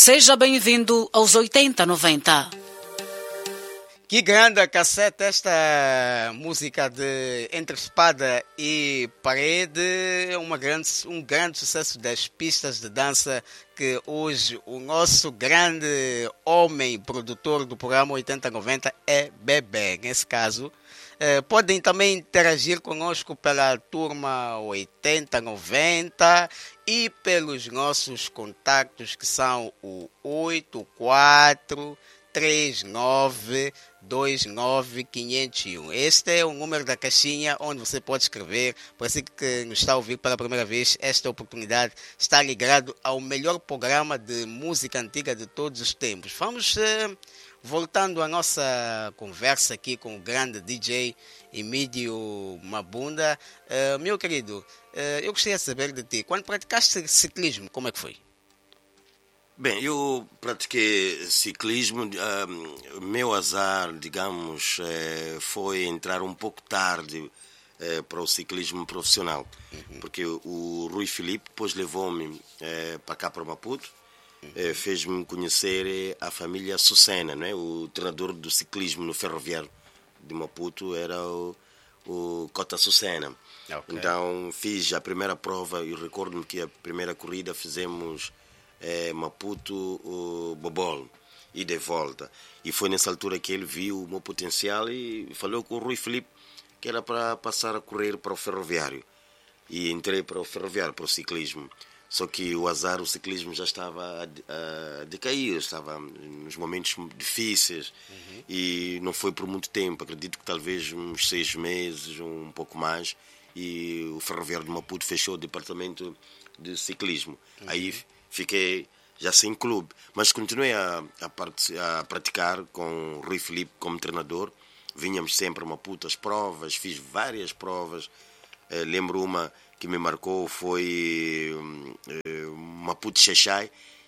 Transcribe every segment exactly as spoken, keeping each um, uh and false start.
Seja bem-vindo aos oitenta noventa. Que grande cassete esta música de Entre Espada e Parede, uma grande, um grande sucesso das pistas de dança que hoje o nosso grande homem produtor do programa oitenta noventa é Bebé. Nesse caso, eh, podem também interagir conosco pela turma oitenta noventa e pelos nossos contactos que são o oito quatro três nove dois nove cinco zero um. Este é o número da caixinha onde você pode escrever. Para você que nos está a ouvir pela primeira vez, esta oportunidade está ligado ao melhor programa de música antiga de todos os tempos. Vamos eh, voltando à nossa conversa aqui com o grande D J Emídio Mabunda. Eh, meu querido, eh, eu gostaria de saber de ti, quando praticaste ciclismo, como é que foi? Bem, eu pratiquei ciclismo, uh, meu azar, digamos, uh, foi entrar um pouco tarde uh, para o ciclismo profissional, uhum. porque o Rui Filipe depois levou-me uh, para cá, para Maputo, uhum. uh, fez-me conhecer a família Sucena, né? O treinador do ciclismo no ferroviário de Maputo era o, o Cota Sucena. Okay. Então fiz a primeira prova e recordo-me que a primeira corrida fizemos É, Maputo, o Bobol, e de volta. E foi nessa altura que ele viu o meu potencial e falou com o Rui Filipe que era para passar a correr para o ferroviário. E entrei para o ferroviário, para o ciclismo. Só que o azar, o ciclismo já estava a, a decair, estava nos momentos difíceis, uhum. e não foi por muito tempo. Acredito que talvez uns seis meses, um pouco mais, e o ferroviário de Maputo fechou o departamento de ciclismo. Uhum. Aí fiquei já sem clube, mas continuei a, a, part- a praticar com o Rui Filipe como treinador. Vinhamos sempre a Maputo às provas, fiz várias provas. Eh, lembro uma que me marcou, foi eh, Maputo Xaxai,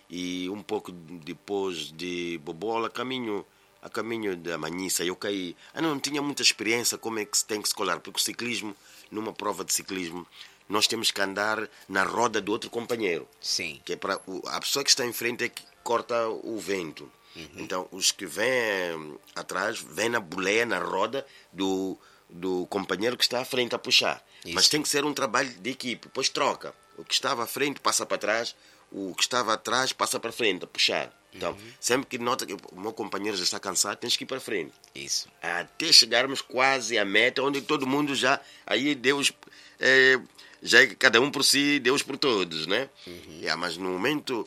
e um pouco depois de Bobola, a caminho, a caminho da Manhissa, eu caí. Eu não tinha muita experiência como é que se tem que se colar, porque o ciclismo, numa prova de ciclismo, nós temos que andar na roda do outro companheiro. Sim. Que é para a pessoa que está em frente é que corta o vento. Uhum. Então, os que vêm atrás, vêm na boleia, na roda do, do companheiro que está à frente a puxar. Isso. Mas tem que ser um trabalho de equipe. Depois troca. O que estava à frente passa para trás, o que estava atrás passa para frente a puxar. Então, uhum. sempre que nota que o meu companheiro já está cansado, tens que ir para frente. Isso. Até chegarmos quase à meta, onde todo mundo já... Aí Deus... É, já é cada um por si, Deus por todos, né? Uhum. Yeah, mas no momento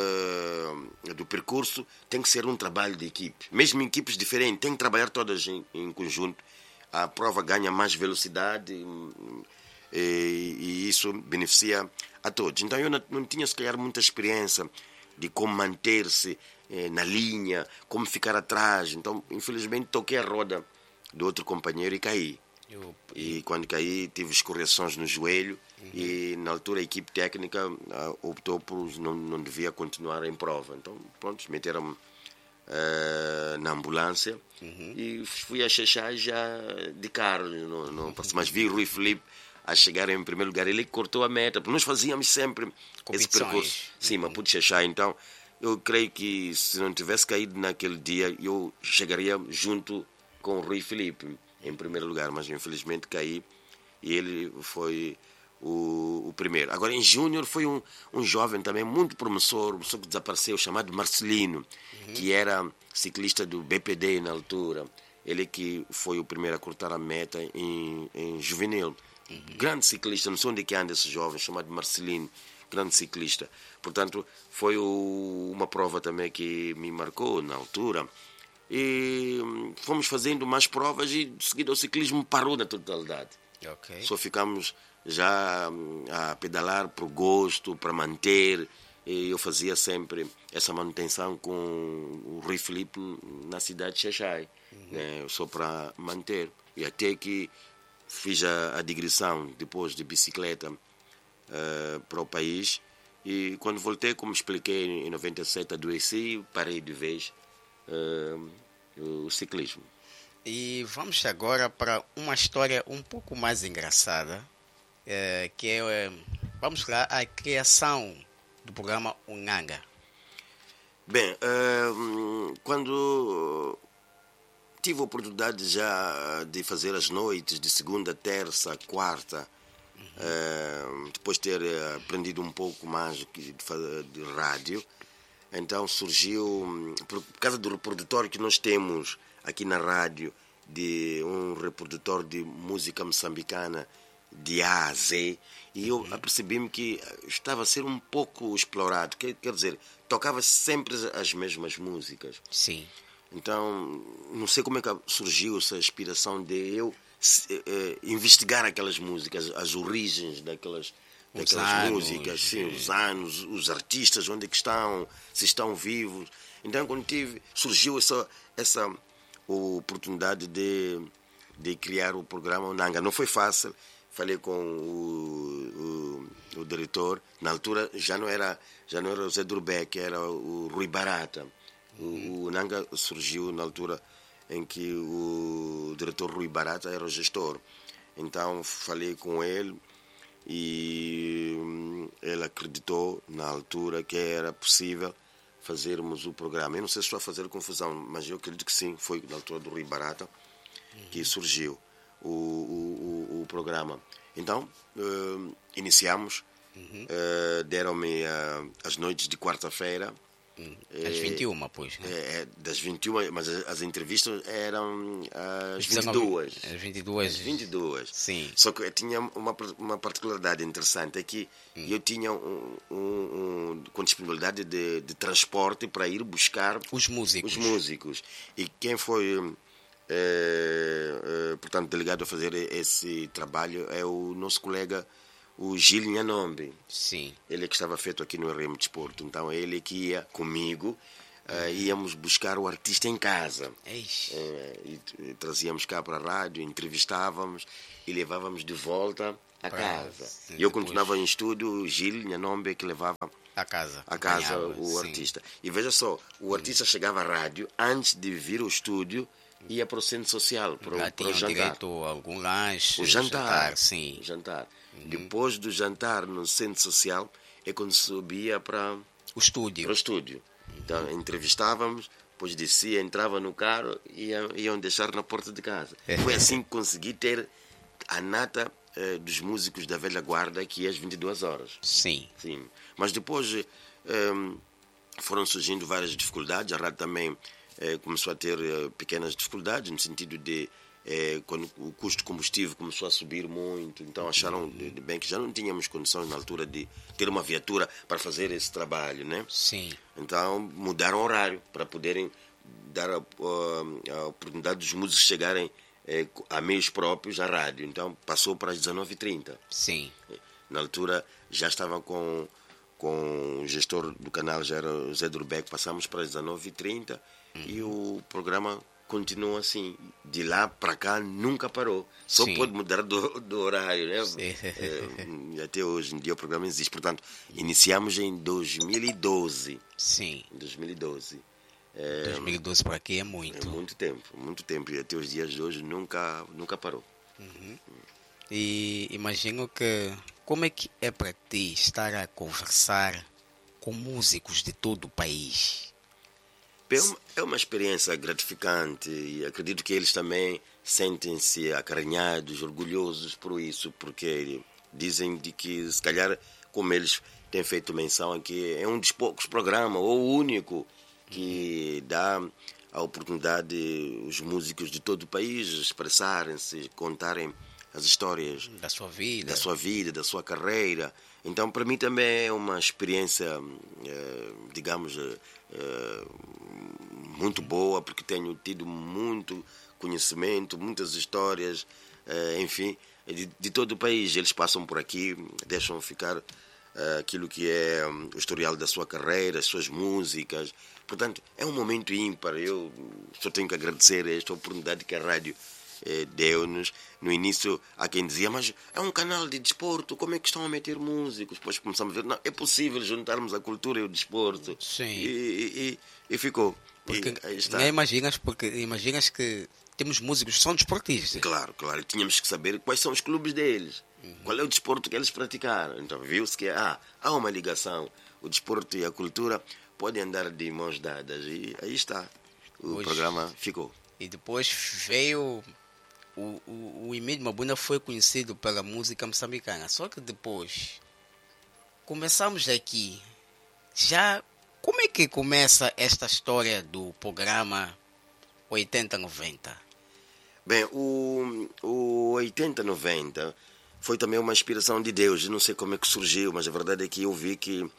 uh, do percurso tem que ser um trabalho de equipe. Mesmo em equipes diferentes, tem que trabalhar todas em, em conjunto. A prova ganha mais velocidade e, e isso beneficia a todos. Então eu não, não tinha, se calhar, muita experiência de como manter-se eh, na linha, como ficar atrás. Então, infelizmente, toquei a roda do outro companheiro e caí. Eu... E quando caí, tive escorreções no joelho, uhum. e na altura a equipe técnica uh, optou por não, não devia continuar em prova. Então, pronto, meteram-me uh, na ambulância, uhum. e fui a Xaxai já de carro. Não, não, mas vi o Rui Filipe a chegar em primeiro lugar. Ele cortou a meta, porque nós fazíamos sempre esse percurso. Sim, uhum. Maputo Xaxai. Então, eu creio que se não tivesse caído naquele dia, eu chegaria junto com o Rui Filipe em primeiro lugar, mas infelizmente caí e ele foi o, o primeiro. Agora, em Júnior foi um, um jovem também muito promissor, um pessoa que desapareceu, chamado Marcelino, uhum. que era ciclista do B P D na altura. Ele que foi o primeiro a cortar a meta em, em juvenil. Uhum. Grande ciclista, não sei onde é que anda esse jovem, chamado Marcelino, grande ciclista. Portanto, foi o, uma prova também que me marcou na altura. E fomos fazendo mais provas e de seguida o ciclismo parou na totalidade. Okay. Só ficamos já a pedalar por gosto, para manter. E eu fazia sempre essa manutenção com o Rui Filipe na cidade de Xaxai, uhum. né, só para manter. E até que fiz a, a digressão depois de bicicleta uh, para o país. E quando voltei, como expliquei, em noventa e sete adoeci, parei de vez Uh, o ciclismo. E vamos agora para uma história um pouco mais engraçada, é, que é, vamos lá, a criação do programa Unanga. Bem, uh, quando tive a oportunidade já de fazer as noites de segunda, terça, quarta, uhum. uh, depois de ter aprendido um pouco mais de, de rádio, então surgiu, por causa do reprodutório que nós temos aqui na rádio, de um reprodutor de música moçambicana de A a Z, e eu apercebi-me que estava a ser um pouco explorado, quer, quer dizer, tocava sempre as mesmas músicas. Sim. Então, não sei como é que surgiu essa inspiração de eu eh, investigar aquelas músicas, as origens daquelas, daquelas anos, músicas, sim, os anos, os artistas, onde é que estão, se estão vivos. Então, quando tive, surgiu essa, essa oportunidade de, de criar o programa Nanga. Não foi fácil. Falei com o, o, o diretor. Na altura já não era, já não era o Zé Durbeck, era o Rui Barata. O, o Nanga surgiu na altura em que o diretor Rui Barata era o gestor. Então falei com ele e ele acreditou na altura que era possível fazermos o programa. Eu não sei se estou a fazer confusão, mas eu acredito que sim. Foi na altura do Rui Barata que surgiu o, o, o, o programa. Então, uh, iniciamos, uhum. uh, deram-me uh, as noites de quarta-feira. Uhum. Às vinte e uma, pois. Né? É, das vinte e uma, mas as, as entrevistas eram às vinte e duas. Às vinte e duas. Às vinte e duas. Sim. Só que eu tinha uma, uma particularidade interessante, é que hum. eu tinha um, um, um, com disponibilidade de, de transporte para ir buscar os músicos. Os músicos. E quem foi... É, é, portanto, delegado a fazer esse trabalho é o nosso colega, o Gil Nhanombe. Sim. Ele é que estava feito aqui no R M Desporto. Então, ele que ia comigo, uh, íamos buscar o artista em casa. É, e, e trazíamos cá para a rádio, entrevistávamos e levávamos de volta a pra, casa. Sim, e eu depois... continuava em estúdio, o Gil Nhanombe que levava a casa, a casa o sim. artista. E veja só, o artista hum. chegava à rádio, antes de vir ao estúdio, ia para o centro social, para, Já para o jantar. direito a algum lanche. O jantar, jantar sim. O jantar. Uhum. Depois do jantar no centro social é quando subia para o estúdio. Para o estúdio. Então entrevistávamos, depois descia, entrava no carro e iam, iam deixar na porta de casa. Foi assim que consegui ter a nata eh, dos músicos da velha guarda, que ia às vinte e duas horas. Sim. Sim. Mas depois eh, foram surgindo várias dificuldades, a rádio também Eh, começou a ter eh, pequenas dificuldades, no sentido de eh, quando o custo de combustível começou a subir muito, então acharam de, de bem que já não tínhamos condições na altura de ter uma viatura para fazer esse trabalho, né? Sim. Então mudaram o horário para poderem dar a, a, a oportunidade dos músicos chegarem eh, a meios próprios à rádio. Então passou para as dezenove e trinta. Sim. Na altura já estava com, com o gestor do canal, já era o Zé Durbeck, passamos para as dezenove e trinta. E o programa continua assim. De lá para cá nunca parou. Só Sim. pode mudar do, do horário, né? É, até hoje em dia o programa existe. Portanto, iniciamos em dois mil e doze. Sim. Em dois mil e doze. É, dois mil e doze para aqui é muito. É muito tempo, muito tempo. E até os dias de hoje nunca, nunca parou. Uhum. E imagino que... Como é que é para ti estar a conversar com músicos de todo o país? É uma, é uma experiência gratificante e acredito que eles também sentem-se acarinhados, orgulhosos por isso, porque dizem de que, se calhar, como eles têm feito menção aqui, é um dos poucos programas, ou o único, que dá a oportunidade os músicos de todo o país expressarem-se, contarem as histórias da sua vida, da sua vida, da sua carreira. Então, para mim também é uma experiência, digamos, muito boa, porque tenho tido muito conhecimento, muitas histórias, enfim, de, de todo o país. Eles passam por aqui, deixam ficar aquilo que é o historial da sua carreira, as suas músicas. Portanto, é um momento ímpar. Eu só tenho que agradecer esta oportunidade que a rádio deu-nos. No início há quem dizia, mas é um canal de desporto, como é que estão a meter músicos? Depois começamos a ver, não, é possível juntarmos a cultura e o desporto. Sim. E, e, e ficou. Porque e, aí está. Nem imaginas, porque imaginas que temos músicos que são desportistas. Claro, claro. Tínhamos que saber quais são os clubes deles. Uhum. Qual é o desporto que eles praticaram. Então viu-se que ah, há uma ligação. o desporto e a cultura podem andar de mãos dadas. E aí está, o Hoje. programa ficou. E depois veio... O, o, o Emílio Mabunda foi conhecido pela música moçambicana. Só que depois... Começamos aqui. Já... Como é que começa esta história do programa oitenta noventa? Bem, o, o oitenta noventa foi também uma inspiração de Deus. Eu não sei como é que surgiu, mas a verdade é que eu vi que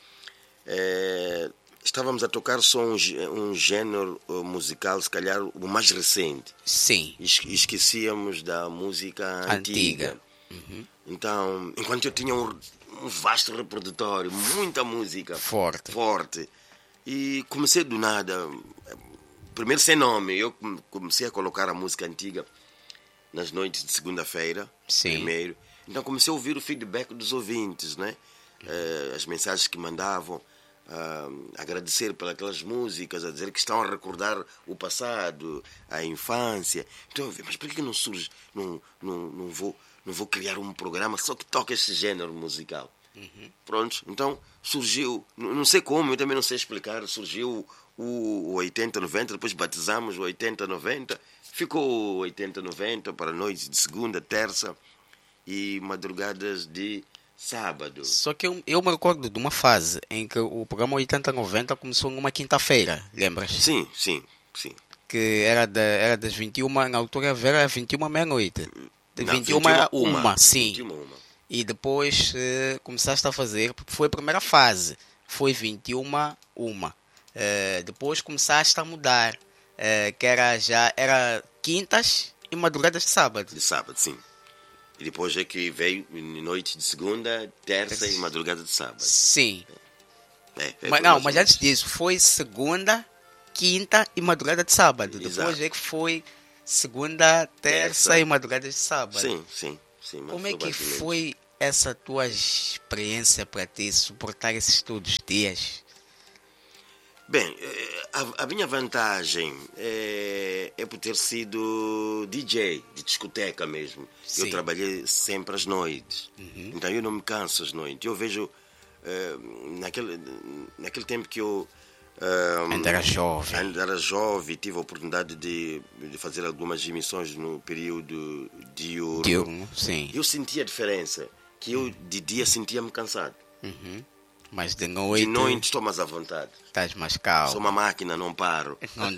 é, estávamos a tocar só um, um género musical, se calhar o mais recente. Sim. E esquecíamos da música antiga. Antiga. Uhum. Então, enquanto eu tinha um, um vasto repertório, muita música Forte. forte, e comecei do nada, primeiro sem nome, eu comecei a colocar a música antiga nas noites de segunda-feira, Sim. primeiro. Então comecei a ouvir o feedback dos ouvintes, né? Uh, as mensagens que mandavam, uh, agradecer pelas músicas, a dizer que estão a recordar o passado, a infância. Então eu vi, mas por que não surge, não, não, não, vou, não vou criar um programa só que toque esse género musical? Uhum. Pronto, então surgiu, não sei como, eu também não sei explicar, surgiu o, o oitenta noventa, depois batizamos o oitenta noventa, ficou o oitenta noventa para noites de segunda, terça e madrugadas de sábado. Só que eu, eu me recordo de uma fase em que o programa oitenta noventa começou numa quinta-feira, lembras? Sim, sim, sim. Que era, da, era das vinte e uma, na altura era vinte e uma meia-noite. De Não, vinte e uma era uma, uma, sim. vinte e uma, uma. E depois eh, começaste a fazer, foi a primeira fase, foi vinte e uma, uma. Eh, depois começaste a mudar, eh, que era já era quintas e madrugadas de sábado. De sábado, sim. E depois é que veio noite de segunda, terça e madrugada de sábado. Sim. É, é mas, não, mas antes disso, foi segunda, quinta e madrugada de sábado. Exato. Depois é que foi segunda, terça, terça. e madrugada de sábado. Sim, sim. sim Como é que foi essa tua experiência para ti, suportar esses todos os dias? Bem, a, a minha vantagem é, é por ter sido D J, de discoteca mesmo. Sim. Eu trabalhei sempre às noites, uhum. Então eu não me canso às noites. Eu vejo, uh, naquele, naquele tempo que eu uh, ainda era jovem, ainda era jovem, tive a oportunidade de, de fazer algumas emissões no período diurno. Diurno, sim. Eu sentia a diferença, que eu de dia sentia-me cansado. Uhum. Mas de noite... De noite estou mais à vontade. Estás mais calmo. Sou uma máquina, não paro. Não...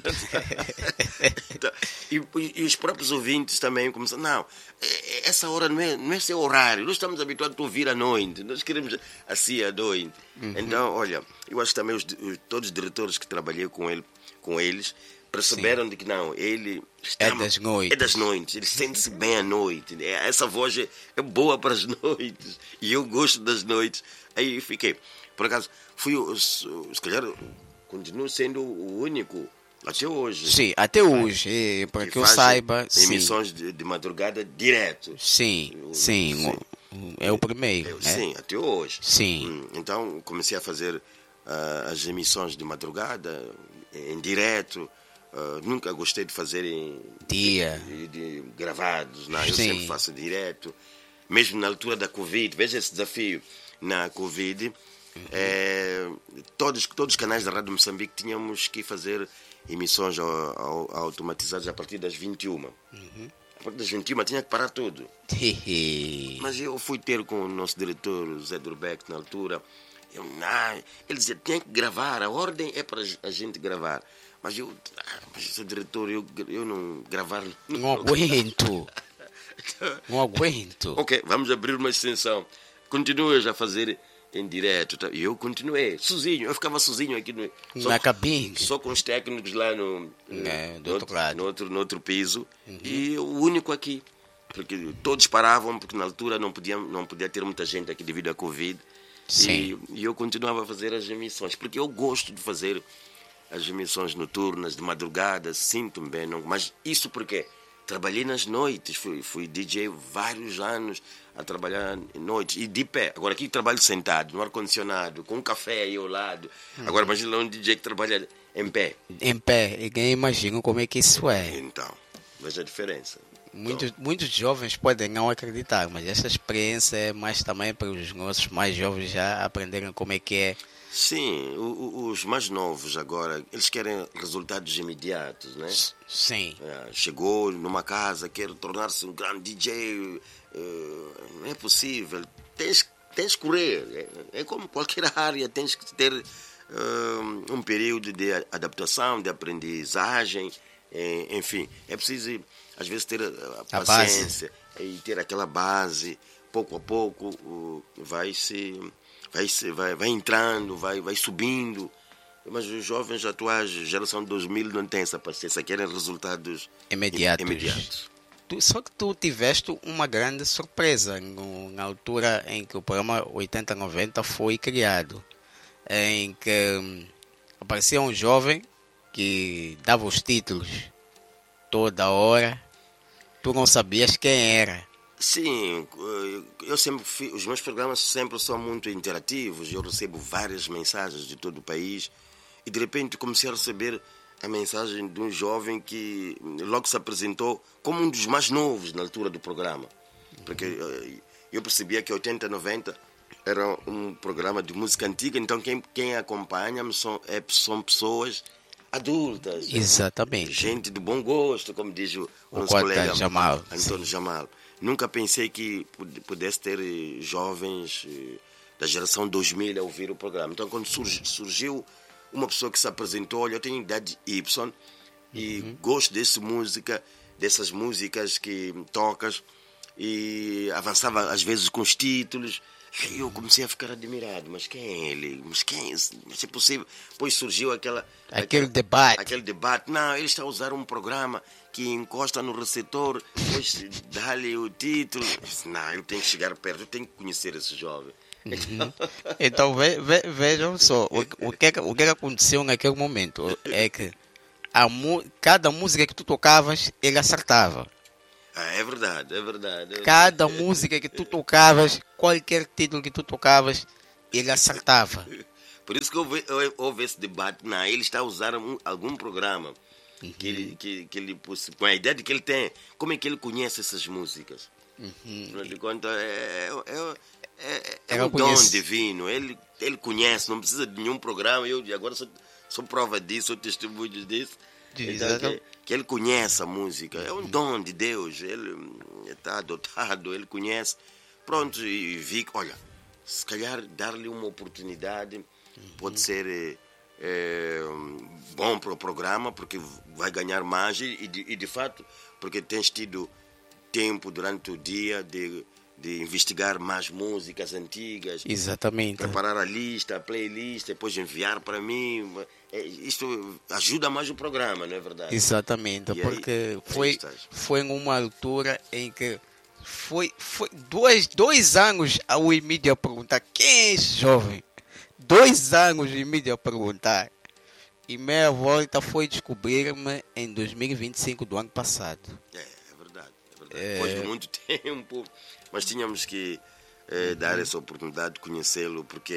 então, e, e os próprios ouvintes também começam, não, essa hora não é, não é seu horário, nós estamos habituados a ouvir à noite, nós queremos assim à noite. Uhum. Então, olha, eu acho que também os, todos os diretores que trabalhei com, ele, com eles perceberam Sim. de que não, ele está, é das noites. É das noites, ele sente-se bem à noite. Essa voz é, é boa para as noites e eu gosto das noites. Aí fiquei. Por acaso, fui, se calhar, continuo sendo o único até hoje. Sim, até hoje, para que, que eu saiba. Emissões sim. de, de madrugada direto. Sim, eu, sim, sim, é o primeiro. Eu, né? Sim, até hoje. Sim. Então, comecei a fazer uh, as emissões de madrugada, em direto. Uh, nunca gostei de fazer em dia de, de, de gravados, não. Eu sim. sempre faço direto. Mesmo na altura da Covid, veja esse desafio na Covid. Uhum. É, todos, todos os canais da Rádio Moçambique tínhamos que fazer emissões automatizadas a partir das vinte e uma. Uhum. A partir das vinte e uma tinha que parar tudo. Mas eu fui ter com o nosso diretor, o Zé Durbeck, na altura. Eu, não, ele dizia, tem que gravar, a ordem é para a gente gravar. Mas eu, ah, mas seu diretor, eu, eu não gravar... Não, não aguento. Não aguento. Ok, vamos abrir uma extensão. Continuas a fazer em direto. E eu continuei, sozinho. Eu ficava sozinho aqui no, na só, cabine. Só com os técnicos lá no, é, do no, outro lado. no, outro, no outro piso. Uhum. E eu, o único aqui. Porque todos paravam, porque na altura não podia, não podia ter muita gente aqui devido à Covid. Sim. E, e eu continuava a fazer as emissões. Porque eu gosto de fazer as emissões noturnas, de madrugada, sinto-me bem. Não, mas isso porque trabalhei nas noites, fui, fui D J vários anos a trabalhar em noites e de pé. Agora aqui trabalho sentado, no ar-condicionado, com um café aí ao lado. Hum. Agora imagina um D J que trabalha em pé. Em pé, e nem imagino como é que isso é. Então, veja a diferença. Muitos, então, muitos jovens podem não acreditar, mas essa experiência é mais também para os nossos mais jovens já aprenderem como é que é Sim, o, o, os mais novos agora, eles querem resultados imediatos, né? Sim. É, chegou numa casa, quer tornar-se um grande D J, uh, não é possível. Tens, tens que correr, é, é como qualquer área, tens que ter uh, um período de adaptação, de aprendizagem, é, enfim, é preciso às vezes ter a, a paciência e ter aquela base, pouco a pouco uh, vai se vai, se, vai, vai entrando, vai, vai subindo. Mas os jovens atuais, geração dois mil, não têm essa paciência, querem resultados imediatos. imediatos. Tu, só que tu tiveste uma grande surpresa no, na altura em que o programa oitenta noventa foi criado, em que hum, aparecia um jovem que dava os títulos toda hora, tu não sabias quem era. Sim, eu sempre fiz, os meus programas sempre são muito interativos, eu recebo várias mensagens de todo o país e de repente comecei a receber a mensagem de um jovem que logo se apresentou como um dos mais novos na altura do programa. Porque eu percebia que oitenta, noventa era um programa de música antiga, então quem, quem acompanha-me são, é, são pessoas adultas. Exatamente. Gente de bom gosto, como diz o, o, o nosso colega Jamal. Antônio Sim. Jamal. Nunca pensei que pudesse ter jovens da geração dois mil a ouvir o programa. Então, quando surgiu, surgiu uma pessoa que se apresentou, olha, eu tenho idade Y e uhum. gosto dessa música, dessas músicas que tocas, e avançava às vezes com os títulos. E eu comecei a ficar admirado, mas quem é ele? Mas quem é esse? Mas é possível? Depois surgiu aquela, aquele aquela, debate. Aquele debate. Não, ele está a usar um programa que encosta no receptor, depois dá-lhe o título. Não, eu tenho que chegar perto, eu tenho que conhecer esse jovem. Uhum. Então ve, ve, vejam só, o, o, que, o que aconteceu naquele momento é que a, cada música que tu tocavas, ele acertava. Ah, é verdade, é verdade. É Cada verdade. música que tu tocavas, qualquer título que tu tocavas, ele acertava. Por isso que houve, houve esse debate. Não, ele está a usar um, algum programa uhum. que, ele, que, que ele, com a ideia de que ele tem, como é que ele conhece essas músicas? Uhum. Afinal de contas, é, é, é, é um dom divino. Ele, ele conhece, não precisa de nenhum programa. Eu agora sou, sou prova disso, sou testemunho disso. Então, que, que ele conhece a música, é um dom de Deus, ele está dotado, ele conhece. Pronto, e vi que, olha, se calhar dar-lhe uma oportunidade uhum. pode ser é, é, bom para o programa, porque vai ganhar mais e de, e de fato, porque tens tido tempo durante o dia de, de investigar mais músicas antigas. Exatamente. Preparar a lista, a playlist, depois enviar para mim. Isto ajuda mais o programa, não é verdade? Exatamente, e porque aí, foi, foi numa altura em que foi, foi dois, dois anos a o mídia perguntar quem é esse jovem? Dois anos o mídia perguntar. E meia volta foi descobrir-me em dois mil e vinte e cinco do ano passado. É, é verdade. É verdade. É... Depois de muito tempo, mas tínhamos que é, dar essa oportunidade de conhecê-lo, porque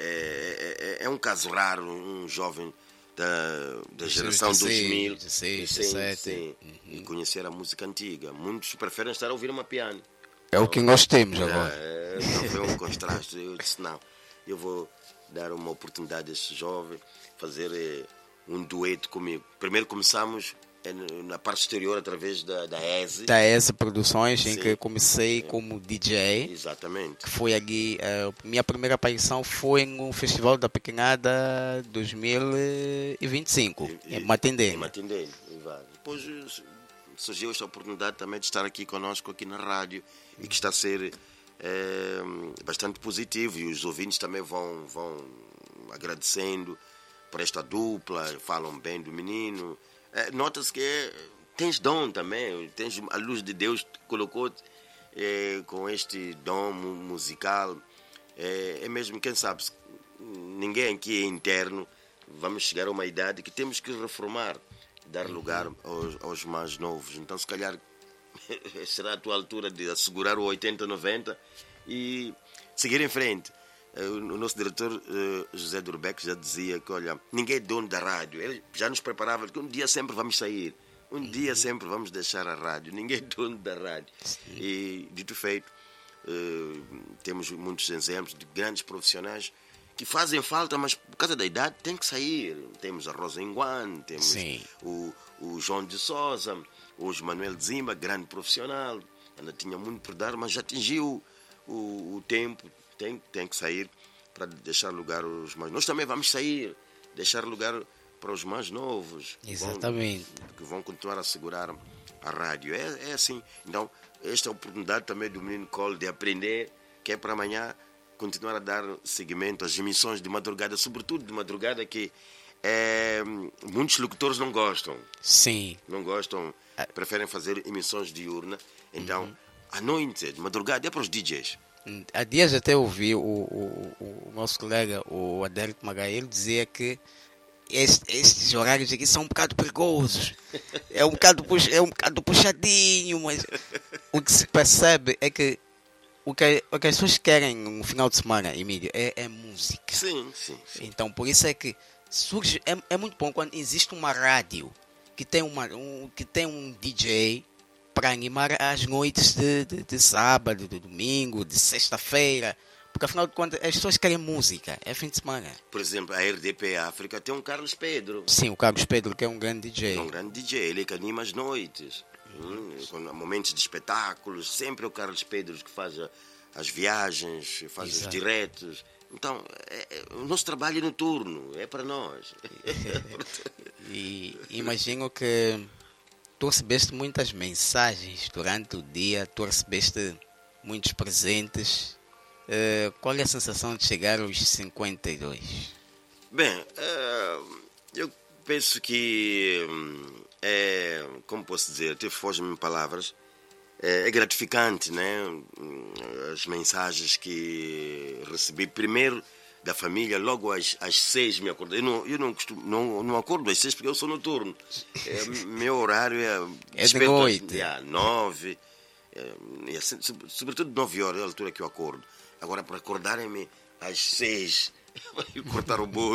é, é, é um caso raro, um jovem da, da geração dois mil, dezesseis, dezessete, uhum. e conhecer a música antiga. Muitos preferem estar a ouvir uma piano. É então, o que nós temos agora. É, então foi um contraste. Eu disse, não, eu vou dar uma oportunidade a esse jovem, fazer é, um dueto comigo. Primeiro começamos na parte exterior através da, da E S E. Da E S E Produções, Sim. em que comecei como D J. Exatamente. Que foi ali, a minha primeira aparição foi no Festival da Pequenada dois mil e vinte e cinco, e, em Matendene. Em Matendene, depois surgiu esta oportunidade também de estar aqui conosco aqui na rádio e que está a ser é, bastante positivo, e os ouvintes também vão, vão agradecendo por esta dupla, falam bem do menino. É, nota-se que é, tens dom também, tens, a luz de Deus colocou é, com este dom musical. É, é mesmo, quem sabe, ninguém aqui é interno, vamos chegar a uma idade que temos que reformar, dar lugar aos, aos mais novos. Então, se calhar, será a tua altura de assegurar o oitenta, noventa e seguir em frente. O nosso diretor José Durbeck já dizia que, olha, ninguém é dono da rádio. Ele já nos preparava que um dia sempre vamos sair, um uhum. dia sempre vamos deixar a rádio. Ninguém é dono da rádio. Sim. E, dito feito, uh, temos muitos exemplos de grandes profissionais que fazem falta, mas por causa da idade tem que sair. Temos a Rosa Inguan, temos o, o João de Sousa, hoje Manuel Zimba, grande profissional, ainda tinha muito por dar, mas já atingiu o, o tempo, tem, tem que sair para deixar lugar aos mais. Nós também vamos sair, deixar lugar para os mais novos. Exatamente. Que vão, que vão continuar a segurar a rádio. É, é assim. Então, esta é a oportunidade também do menino Cole de aprender, que é para amanhã continuar a dar seguimento às emissões de madrugada, sobretudo de madrugada, que é, muitos locutores não gostam. Sim. Não gostam, preferem fazer emissões diurna. Então, uhum. à noite, de madrugada, é para os D Js. Há dias até ouvi o, o, o, o nosso colega, o Adélio Magai, ele dizia que este, estes horários aqui são um bocado perigosos. É um bocado, é um bocado puxadinho, mas o que se percebe é que O que, o que as pessoas querem no final de semana, Emílio, é, é música. Sim, sim, sim. Então, por isso é que surge, é, é muito bom quando existe uma rádio que tem, uma, um, que tem um D J para animar as noites de, de, de sábado, de domingo, de sexta-feira. Porque, afinal de contas, as pessoas querem música, é fim de semana. Por exemplo, a R D P África tem um Carlos Pedro. Sim, o Carlos Pedro, que é um grande D J. É um grande D J, ele que anima as noites. Hum, com momentos de espetáculos, sempre é o Carlos Pedro que faz a, as viagens, faz Exato. Os diretos. Então, é, é, o nosso trabalho é noturno, é para nós. E imagino que tu recebeste muitas mensagens durante o dia, tu recebeste muitos presentes. Uh, qual é a sensação de chegar aos cinquenta e dois? Bem, uh, eu penso que... Um, É, como posso dizer, até fogem-me palavras, é, é gratificante, né? As mensagens que recebi primeiro da família, logo às, às seis me acordei. Eu não, eu não, costumo, não, não acordo às seis porque eu sou noturno. É, meu horário é, é de noite. Às nove, é, é, sobretudo nove horas, é a altura que eu acordo. Agora, para acordarem-me às seis, cortar o bolo.